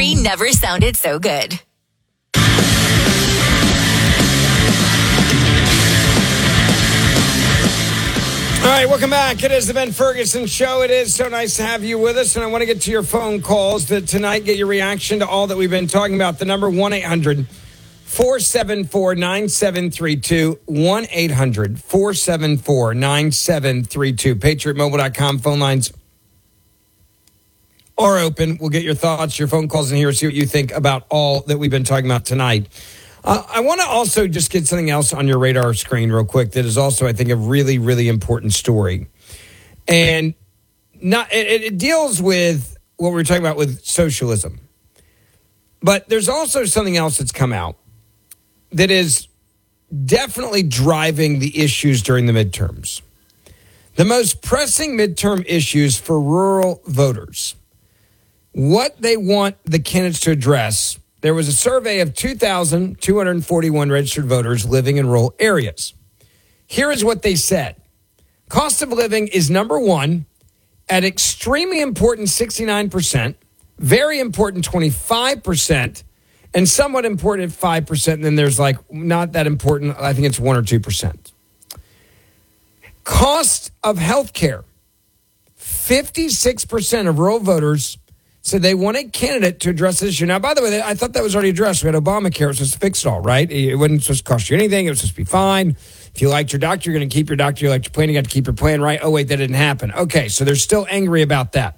country never sounded so good. All right, welcome back. It is the Ben Ferguson Show. It is so nice to have you with us, and I want to get to your phone calls tonight, get your reaction to all that we've been talking about. The number 1-800-474-9732, 1-800-474-9732. PatriotMobile.com phone lines are open. We'll get your thoughts, your phone calls in here, see what you think about all that we've been talking about tonight. I want to also just get something else on your radar screen real quick that is also, I think, a really, really important story. And it deals with what we were talking about with socialism. But there's also something else that's come out that is definitely driving the issues during the midterms. The most pressing midterm issues for rural voters. What they want the candidates to address. There was a survey of 2,241 registered voters living in rural areas. Here is what they said. Cost of living is number one at extremely important 69%, very important 25%, and somewhat important at 5%. And then there's like not that important. I think it's 1 or 2%. Cost of health care. 56% of rural voters said they want a candidate to address this issue. Now, by the way, I thought that was already addressed. We had Obamacare. It was supposed to fix it all, right? It wasn't supposed to cost you anything. It was supposed to be fine. If you liked your doctor, you're going to keep your doctor. You liked your plan, you got to keep your plan, right? Oh, wait, that didn't happen. Okay, so they're still angry about that.